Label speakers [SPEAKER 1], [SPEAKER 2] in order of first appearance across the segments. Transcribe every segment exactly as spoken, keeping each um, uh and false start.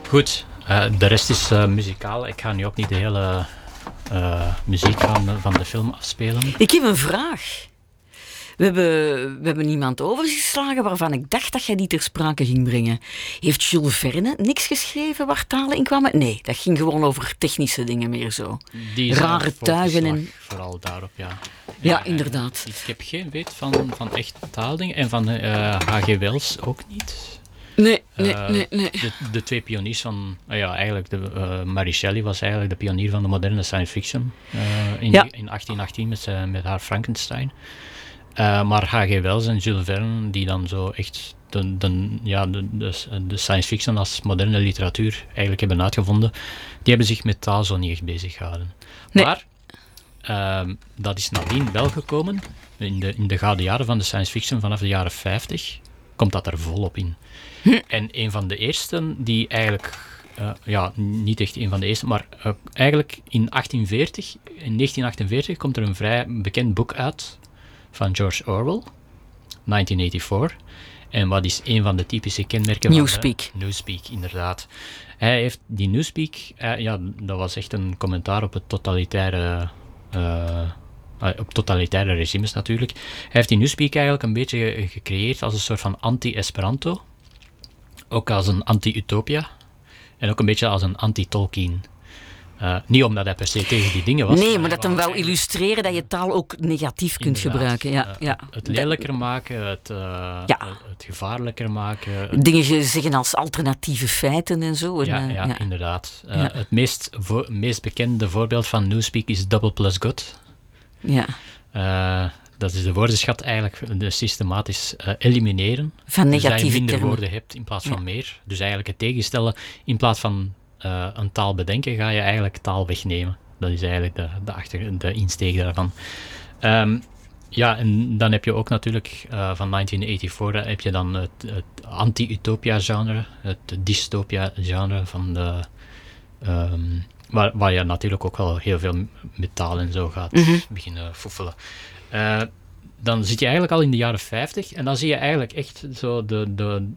[SPEAKER 1] Goed, uh, de rest is uh, muzikaal. Ik ga nu ook niet de hele uh, muziek van, van de film afspelen.
[SPEAKER 2] Ik heb een vraag. We hebben, we hebben iemand overgeslagen waarvan ik dacht dat jij die ter sprake ging brengen. Heeft Jules Verne niks geschreven waar talen in kwamen? Nee, dat ging gewoon over technische dingen meer zo.
[SPEAKER 1] Die
[SPEAKER 2] Rare tuigen en...
[SPEAKER 1] Vooral daarop, ja.
[SPEAKER 2] Ja, ja inderdaad.
[SPEAKER 1] Ik heb geen weet van, van echt taaldingen en van uh, H G Wells ook niet.
[SPEAKER 2] Nee, nee, uh, nee. nee.
[SPEAKER 1] De, de twee pioniers van... Uh, ja, eigenlijk, de, uh, Mary Shelley was eigenlijk de pionier van de moderne science fiction. Uh, in,
[SPEAKER 2] ja.
[SPEAKER 1] in achttien achttien met, uh, met haar Frankenstein. Uh, maar H G Wells en Jules Verne, die dan zo echt de, de, ja, de, de, de science fiction als moderne literatuur eigenlijk hebben uitgevonden, die hebben zich met taal zo niet echt bezig gehouden.
[SPEAKER 2] Nee.
[SPEAKER 1] Maar uh, dat is nadien wel gekomen. In de, in de gouden jaren van de science fiction vanaf de jaren vijftig komt dat er volop in. Hm. En een van de eersten die eigenlijk, uh, ja, niet echt een van de eerste, maar uh, eigenlijk in achttien veertig, in negentien achtenveertig komt er een vrij bekend boek uit van George Orwell, negentien vierennegentig. En wat is een van de typische kenmerken
[SPEAKER 2] Newspeak.
[SPEAKER 1] van de Newspeak, inderdaad. Hij heeft die Newspeak, uh, ja, dat was echt een commentaar op het totalitaire, uh, op totalitaire regimes natuurlijk. Hij heeft die Newspeak eigenlijk een beetje gecreëerd als een soort van anti-Esperanto, ook als een anti-Utopia en ook een beetje als een anti-Tolkien. Uh, niet omdat hij per se tegen die dingen was.
[SPEAKER 2] Nee, maar, maar dat hem wou illustreren dat je taal ook negatief kunt gebruiken. Ja,
[SPEAKER 1] uh,
[SPEAKER 2] ja.
[SPEAKER 1] Het lelijker maken, het, uh,
[SPEAKER 2] ja.
[SPEAKER 1] het gevaarlijker maken. Het...
[SPEAKER 2] Dingen zeggen als alternatieve feiten en zo.
[SPEAKER 1] Ja,
[SPEAKER 2] en, uh,
[SPEAKER 1] ja,
[SPEAKER 2] ja.
[SPEAKER 1] inderdaad. Uh,
[SPEAKER 2] ja.
[SPEAKER 1] Het meest, vo- meest bekende voorbeeld van Newspeak is double plus good.
[SPEAKER 2] Ja.
[SPEAKER 1] Uh, dat is de woordenschat eigenlijk de systematisch uh, elimineren.
[SPEAKER 2] Van negatieve
[SPEAKER 1] dus dat je minder
[SPEAKER 2] termen.
[SPEAKER 1] woorden hebt in plaats van
[SPEAKER 2] ja.
[SPEAKER 1] meer. Dus eigenlijk het tegenstellen, in plaats van uh, een taal bedenken, ga je eigenlijk taal wegnemen. Dat is eigenlijk de, de, achter, de insteek daarvan. Um, ja, en dan heb je ook natuurlijk uh, van negentien vierennegentig heb je dan het, het anti-utopia-genre, het dystopia-genre van de... Um, waar, waar je natuurlijk ook wel heel veel met taal en zo gaat mm-hmm. beginnen foefelen. Uh, dan zit je eigenlijk al in de jaren vijftig en dan zie je eigenlijk echt zo de, de,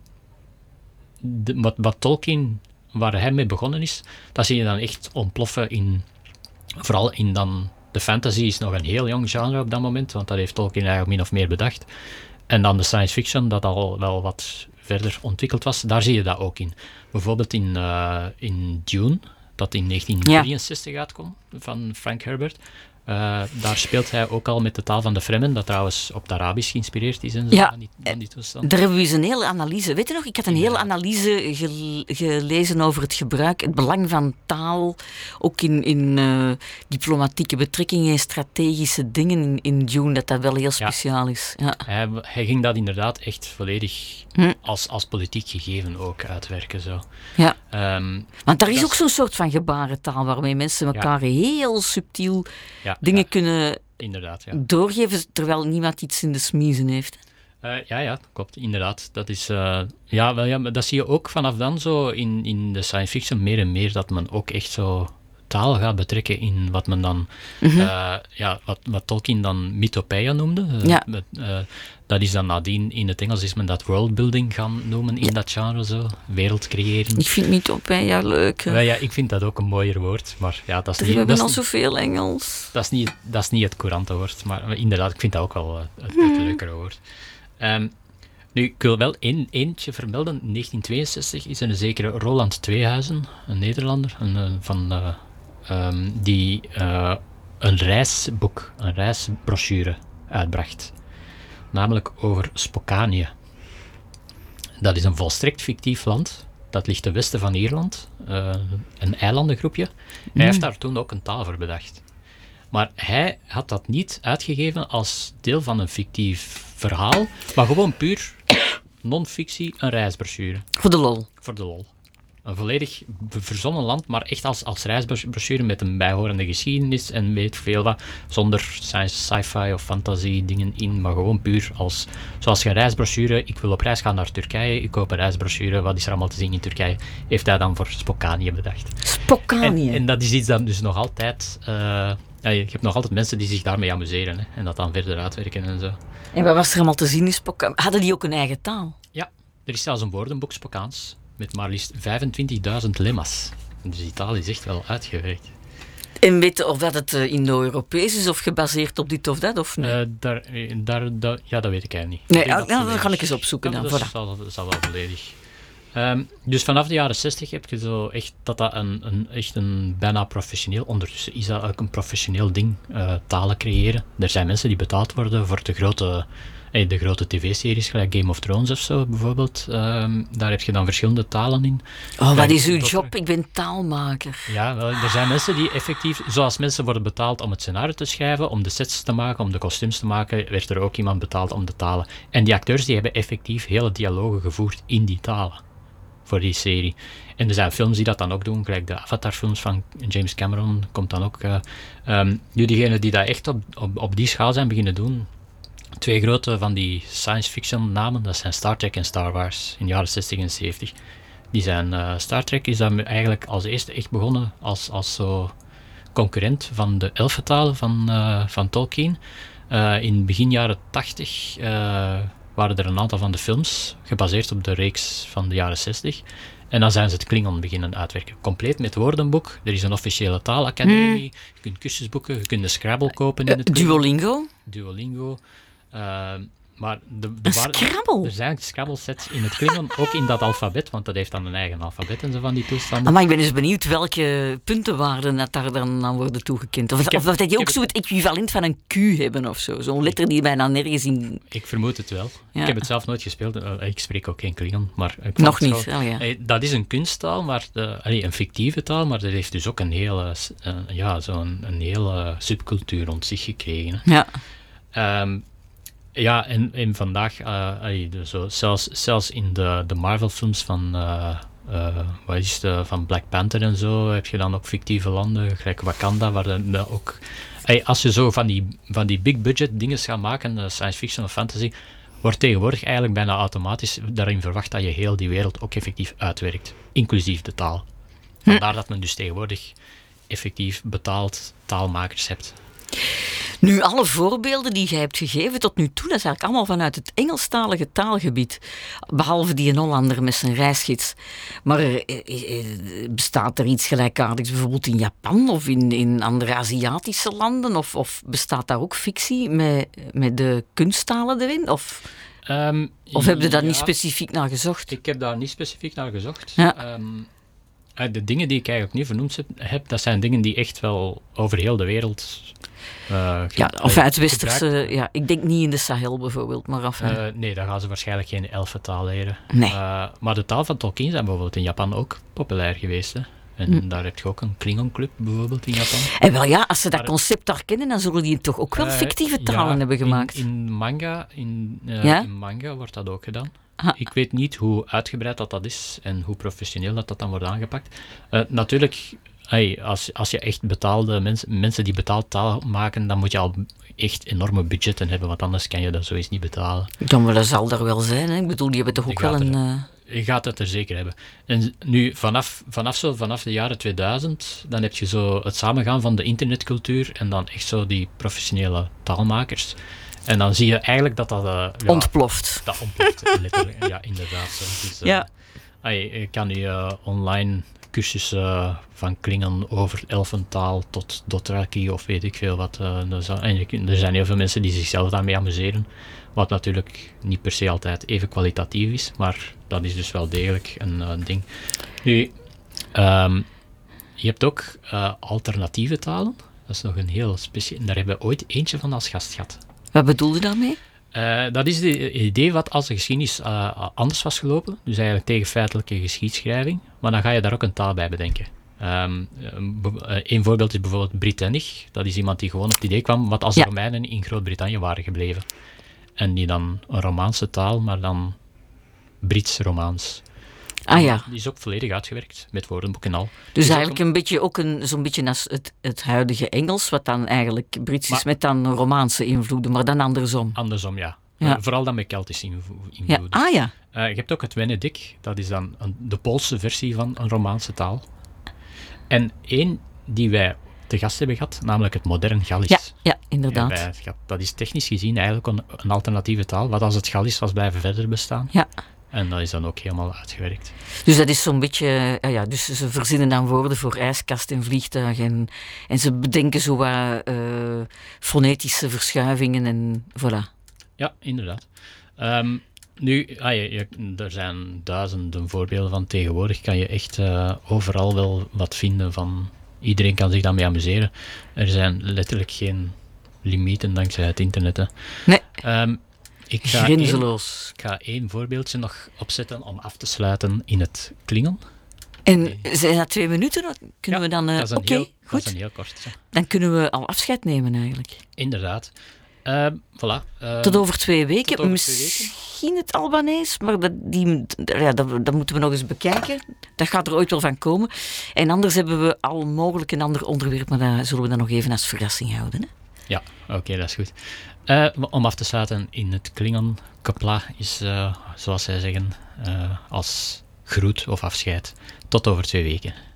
[SPEAKER 1] de wat, wat Tolkien, waar hij mee begonnen is, dat zie je dan echt ontploffen in, vooral in dan, de fantasy is nog een heel jong genre op dat moment, want dat heeft Tolkien eigenlijk min of meer bedacht. En dan de science fiction, dat al wel wat verder ontwikkeld was, daar zie je dat ook in. Bijvoorbeeld in, uh, in Dune, dat in negentien drieënzestig ja. uitkwam, van Frank Herbert. Uh, daar speelt hij ook al met de taal van de Fremen, dat trouwens op het Arabisch geïnspireerd is en zo.
[SPEAKER 2] Ja,
[SPEAKER 1] van die, van die toestand.
[SPEAKER 2] Daar hebben we eens een hele analyse. Weet je nog, ik had een hele analyse gel- gelezen over het gebruik, het belang van taal, ook in, in uh, diplomatieke betrekkingen en strategische dingen in, in Dune, dat dat wel heel speciaal ja. is. Ja.
[SPEAKER 1] Hij, hij ging dat inderdaad echt volledig hm. als, als politiek gegeven ook uitwerken. Zo.
[SPEAKER 2] Ja.
[SPEAKER 1] Um,
[SPEAKER 2] Want daar is ook is... zo'n soort van gebarentaal waarmee mensen elkaar ja. heel subtiel ja, dingen ja. kunnen
[SPEAKER 1] inderdaad, ja.
[SPEAKER 2] doorgeven, terwijl niemand iets in de smiezen heeft.
[SPEAKER 1] Uh, ja, ja, klopt, inderdaad. Dat is, uh, ja, wel, ja, dat zie je ook vanaf dan zo in, in de science fiction meer en meer, dat men ook echt zo taal gaat betrekken in wat men dan, mm-hmm. uh, ja, wat, wat Tolkien dan mythopoeia noemde. Uh,
[SPEAKER 2] ja.
[SPEAKER 1] met, uh, dat is dan nadien, in het Engels is men dat worldbuilding gaan noemen in ja. dat genre zo, wereld creëren.
[SPEAKER 2] Ik vind mythopoeia leuk.
[SPEAKER 1] Ja, ja, ik vind dat ook een mooier woord, maar ja, dat is
[SPEAKER 2] er
[SPEAKER 1] niet...
[SPEAKER 2] We hebben
[SPEAKER 1] dat
[SPEAKER 2] al zoveel Engels.
[SPEAKER 1] Dat is niet, dat is niet het courante woord, maar, maar inderdaad, ik vind dat ook wel uh, het, het leukere woord. Um, nu, ik wil wel één, eentje vermelden. In negentien tweeënzestig is er een zekere Roland Tweehuizen, een Nederlander, een, een, van, uh, um, die uh, een reisboek, een reisbrochure uitbracht. Namelijk over Spokane. Dat is een volstrekt fictief land. Dat ligt ten westen van Ierland. Uh, een eilandengroepje. Mm. Hij heeft daar toen ook een taal voor bedacht. Maar hij had dat niet uitgegeven als deel van een fictief verhaal, maar gewoon puur non-fictie, een reisbrochure.
[SPEAKER 2] Voor de lol.
[SPEAKER 1] Voor de lol. Een volledig verzonnen land, maar echt als, als reisbrochure met een bijhorende geschiedenis en weet veel wat, zonder science, sci-fi of fantasy dingen in, maar gewoon puur als, zoals je een reisbrochure, ik wil op reis gaan naar Turkije, ik koop een reisbrochure, wat is er allemaal te zien in Turkije, heeft hij dan voor Spokane bedacht.
[SPEAKER 2] Spokane?
[SPEAKER 1] En, en dat is iets dat dus nog altijd... Uh, ja, je hebt nog altijd mensen die zich daarmee amuseren, hè, en dat dan verder uitwerken en zo.
[SPEAKER 2] En wat was er allemaal te zien in Spokane? Hadden die ook een eigen taal?
[SPEAKER 1] Ja, er is zelfs een woordenboek Spokaans. met maar liefst vijfentwintigduizend lemma's. Dus die taal is echt wel uitgewerkt.
[SPEAKER 2] En weet je of dat het uh, Indo-Europees is of gebaseerd op dit of dat? Of nee?
[SPEAKER 1] Uh, daar, daar, daar, ja, dat weet ik eigenlijk niet.
[SPEAKER 2] Nee,
[SPEAKER 1] ik denk
[SPEAKER 2] ah,
[SPEAKER 1] dat
[SPEAKER 2] nou, dan ga ik eens opzoeken.
[SPEAKER 1] Ja,
[SPEAKER 2] dan,
[SPEAKER 1] dat
[SPEAKER 2] voilà.
[SPEAKER 1] zal, dat zal wel volledig. Um, dus vanaf de jaren zestig heb je zo echt dat dat een, een, echt een bijna professioneel, ondertussen is dat ook een professioneel ding, uh, talen creëren. Er zijn mensen die betaald worden voor de grote, eh, de grote tv-series, gelijk Game of Thrones of zo bijvoorbeeld. Um, daar heb je dan verschillende talen in.
[SPEAKER 2] Oh, wat is uw
[SPEAKER 1] dat,
[SPEAKER 2] job? Ik ben taalmaker.
[SPEAKER 1] Ja, wel, er zijn mensen die effectief, zoals mensen worden betaald om het scenario te schrijven, om de sets te maken, om de kostuums te maken, werd er ook iemand betaald om de talen. En die acteurs die hebben effectief hele dialogen gevoerd in die talen. Voor die serie. En er zijn films die dat dan ook doen, gelijk de Avatar-films van James Cameron komt dan ook. Uh, um, nu, diegenen die dat echt op, op, op die schaal zijn beginnen doen, twee grote van die science fiction namen, dat zijn Star Trek en Star Wars in de jaren zestig en zeventig. Die zijn, uh, Star Trek is dan eigenlijk als eerste echt begonnen als, als zo concurrent van de elfentalen van, uh, van Tolkien. Uh, in begin jaren tachtig uh, waren er een aantal van de films gebaseerd op de reeks van de jaren zestig. En dan zijn ze het Klingon beginnen uitwerken. Compleet met woordenboek. Er is een officiële taalacademie. Hmm. Je kunt cursus boeken. Je kunt de Scrabble kopen in het
[SPEAKER 2] uh, Duolingo?
[SPEAKER 1] Duolingo. Uh, maar de, de waar,
[SPEAKER 2] Scrabble?
[SPEAKER 1] Er zijn Scrabble-sets in het Klingon, ook in dat alfabet, want dat heeft dan een eigen alfabet en zo van die toestanden.
[SPEAKER 2] Ah, maar ik ben dus benieuwd welke puntenwaarden dat daar dan aan worden toegekend. Of, heb, of dat die ook zo het equivalent van een Q hebben of zo. Zo'n letter die bijna nergens in...
[SPEAKER 1] Ik vermoed het wel. Ja. Ik heb het zelf nooit gespeeld. Uh, ik spreek ook geen Klingon. Maar ik
[SPEAKER 2] Nog niet,
[SPEAKER 1] zo,
[SPEAKER 2] oh, ja.
[SPEAKER 1] uh, dat is een kunsttaal, maar de, allee, een fictieve taal, maar dat heeft dus ook een hele, uh, ja, zo'n een hele subcultuur rond zich gekregen.
[SPEAKER 2] Ja.
[SPEAKER 1] Um, Ja, en, en vandaag, uh, allee, dus zo, zelfs, zelfs in de, de Marvel-films van, uh, uh, wat is het, van Black Panther en zo, heb je dan ook fictieve landen, gelijk Wakanda, waar de, de ook... Allee, als je zo van die, van die big-budget dingen gaat maken, uh, science fiction of fantasy, wordt tegenwoordig eigenlijk bijna automatisch daarin verwacht dat je heel die wereld ook effectief uitwerkt, inclusief de taal. Vandaar dat men dus tegenwoordig effectief betaald taalmakers hebt.
[SPEAKER 2] Nu, alle voorbeelden die jij hebt gegeven tot nu toe, dat is eigenlijk allemaal vanuit het Engelstalige taalgebied. Behalve die een Hollander met zijn reisgids. Maar er, bestaat er iets gelijkaardigs bijvoorbeeld in Japan of in, in andere Aziatische landen? Of, of bestaat daar ook fictie met, met de kunsttalen erin? Of, um, of heb je daar ja, niet specifiek naar gezocht?
[SPEAKER 1] Ik heb daar niet specifiek naar gezocht.
[SPEAKER 2] Ja.
[SPEAKER 1] Um, de dingen die ik eigenlijk niet vernoemd heb, dat zijn dingen die echt wel over heel de wereld... Uh,
[SPEAKER 2] ja, of uit Westerse... Ja, ik denk niet in de Sahel bijvoorbeeld, maar af...
[SPEAKER 1] Uh, nee, daar gaan ze waarschijnlijk geen elfentaal leren.
[SPEAKER 2] Nee.
[SPEAKER 1] Uh, maar de taal van Tolkien zijn bijvoorbeeld in Japan ook populair geweest. Hè. En hm. daar heb je ook een Klingon-club bijvoorbeeld in Japan.
[SPEAKER 2] En wel ja, als ze dat maar, concept daar kennen, dan zullen die toch ook wel uh, fictieve talen
[SPEAKER 1] ja,
[SPEAKER 2] hebben gemaakt.
[SPEAKER 1] In, in, manga, in, uh,
[SPEAKER 2] ja?
[SPEAKER 1] in manga wordt dat ook gedaan. Ha. Ik weet niet hoe uitgebreid dat, dat is en hoe professioneel dat, dat dan wordt aangepakt. Uh, natuurlijk... Hey, als, als je echt betaalde mensen, mensen die betaald taal maken, dan moet je al echt enorme budgetten hebben, want anders kan je dat zoiets niet betalen.
[SPEAKER 2] Dan wel, dat zal er wel zijn, hè? Ik bedoel, die hebben toch ook wel een... Uh...
[SPEAKER 1] Je gaat het er zeker hebben. En nu, vanaf, vanaf, zo, vanaf de jaren tweeduizend, dan heb je zo het samengaan van de internetcultuur en dan echt zo die professionele taalmakers. En dan zie je eigenlijk dat dat... Uh, ja,
[SPEAKER 2] ontploft.
[SPEAKER 1] Dat ontploft, letterlijk. Ja, inderdaad. Zo. Dus, uh, ja. Hey, je kan nu uh, online... cursussen uh, van Klingon over elfentaal tot Dothraki of weet ik veel wat. Uh, dus, uh, en er zijn heel veel mensen die zichzelf daarmee amuseren. Wat natuurlijk niet per se altijd even kwalitatief is, maar dat is dus wel degelijk een uh, ding. Nu, um, je hebt ook uh, alternatieve talen. Dat is nog een heel speciaal. Daar hebben we ooit eentje van als gast gehad.
[SPEAKER 2] Wat bedoel je daarmee?
[SPEAKER 1] Uh, dat is het idee wat als de geschiedenis uh, anders was gelopen, dus eigenlijk tegen feitelijke geschiedschrijving, maar dan ga je daar ook een taal bij bedenken. Um, uh, een voorbeeld is bijvoorbeeld Britannisch. Dat is iemand die gewoon op het idee kwam wat als de ja. Romeinen in Groot-Brittannië waren gebleven. En die dan een Romaanse taal, maar dan Brits-Romaans.
[SPEAKER 2] Ah ja.
[SPEAKER 1] Die is ook volledig uitgewerkt, met woordenboek en al.
[SPEAKER 2] Dus, dus eigenlijk een beetje ook een, zo'n beetje als het, het huidige Engels, wat dan eigenlijk Brits is, met dan Romaanse invloeden, maar dan andersom.
[SPEAKER 1] Andersom, ja. ja. Vooral dan met Keltische invloeden.
[SPEAKER 2] Ja. Ah ja.
[SPEAKER 1] Uh, je hebt ook het Wenedic, dat is dan een, de Poolse versie van een Romaanse taal. En één die wij te gast hebben gehad, namelijk het modern Gallisch.
[SPEAKER 2] Ja, ja inderdaad. Ja, wij,
[SPEAKER 1] dat is technisch gezien eigenlijk een, een alternatieve taal, wat als het Gallisch was blijven verder bestaan.
[SPEAKER 2] Ja.
[SPEAKER 1] En dat is dan ook helemaal uitgewerkt.
[SPEAKER 2] Dus dat is zo'n beetje... Uh, ja, dus ze verzinnen dan woorden voor ijskast en vliegtuig. En, en ze bedenken zo wat uh, fonetische verschuivingen en voilà.
[SPEAKER 1] Ja, inderdaad. Um, nu, ah, je, je, er zijn duizenden voorbeelden van. Tegenwoordig kan je echt uh, overal wel wat vinden van... Iedereen kan zich daarmee amuseren. Er zijn letterlijk geen limieten dankzij het internet. Hè.
[SPEAKER 2] Nee.
[SPEAKER 1] Um, ik ga
[SPEAKER 2] Grenzeloos.
[SPEAKER 1] Één, ik ga één voorbeeldje nog opzetten om af te sluiten in het Klingon.
[SPEAKER 2] En zijn dat twee minuten? Kunnen
[SPEAKER 1] ja,
[SPEAKER 2] we dan... Uh,
[SPEAKER 1] dat is een,
[SPEAKER 2] okay,
[SPEAKER 1] heel,
[SPEAKER 2] goed.
[SPEAKER 1] dat is een heel kort. Zo.
[SPEAKER 2] Dan kunnen we al afscheid nemen eigenlijk.
[SPEAKER 1] Inderdaad. Uh, voilà. Uh,
[SPEAKER 2] tot over twee weken.
[SPEAKER 1] Over
[SPEAKER 2] Misschien
[SPEAKER 1] twee weken.
[SPEAKER 2] het Albanees, maar dat, die, ja, dat, dat moeten we nog eens bekijken. Dat gaat er ooit wel van komen. En anders hebben we al mogelijk een ander onderwerp, maar dat zullen we dan nog even als verrassing houden. Hè?
[SPEAKER 1] Ja, oké, okay, dat is goed. Uh, om af te sluiten in het Klingon, Kapla is, uh, zoals zij zeggen, uh, als groet of afscheid. Tot over twee weken.